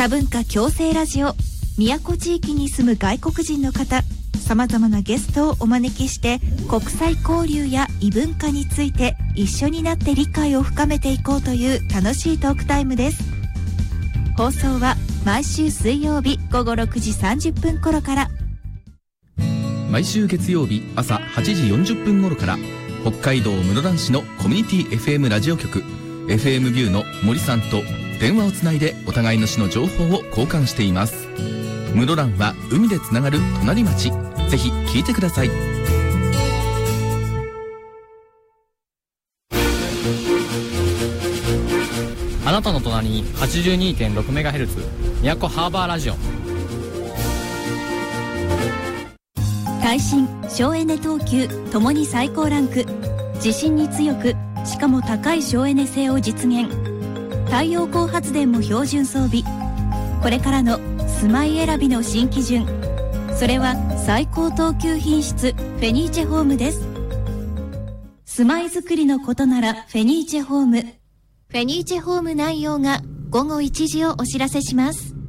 多文化共生ラジオ、宮古地域に住む外国人の方、様々なゲストをお招きして国際交流や異文化について一緒になって理解を深めていこうという楽しいトークタイムです。放送は毎週水曜日午後6時30分頃から、 毎週月曜日朝8時40分頃から、北海道室蘭市のコミュニティ FM ラジオ局 FM ビューの森さんと電話をつないでお互いの市の情報を交換しています。室蘭は海でつながる隣町、ぜひ聞いてください。 あなたの隣に 82.6MHz 宮古ハーバーラジオ。 耐震省エネ等級ともに最高ランク、地震に強くしかも高い省エネ性を実現。太陽光発電も標準装備。これからの住まい選びの新基準、それは最高等級品質フェニーチェホームです。住まいづくりのことならフェニーチェホーム。フェニーチェホーム内容が午後1時をお知らせします。